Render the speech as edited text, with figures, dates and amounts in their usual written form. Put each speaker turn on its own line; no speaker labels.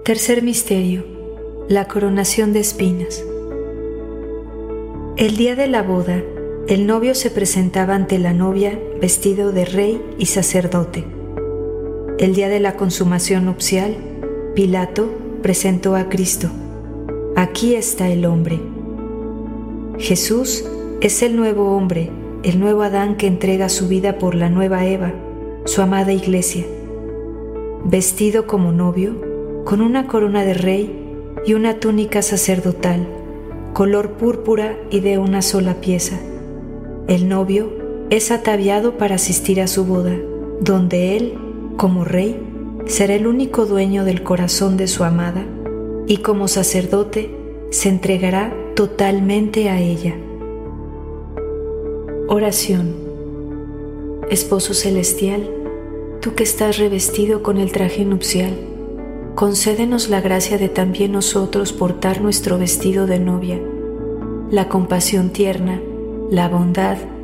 Tercer misterio: la coronación de espinas. El día de la boda, el novio se presentaba ante la novia vestido de rey y sacerdote. El día de la consumación nupcial, Pilato presentó a Cristo. Aquí está el hombre. Jesús es el nuevo hombre, el nuevo Adán que entrega su vida por la nueva Eva, su amada Iglesia. Vestido como novio, con una corona de rey y una túnica sacerdotal, color púrpura y de una sola pieza. El novio es ataviado para asistir a su boda, donde él, como rey, será el único dueño del corazón de su amada y como sacerdote se entregará totalmente a ella. Oración. Esposo celestial, tú que estás revestido con el traje nupcial, concédenos la gracia de también nosotros portar nuestro vestido de novia, la compasión tierna, la bondad